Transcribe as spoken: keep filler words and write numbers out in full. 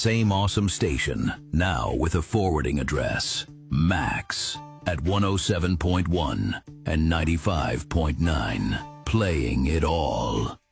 Same awesome station, now with a forwarding address. Max at one oh seven point one and ninety-five point nine. Playing it all.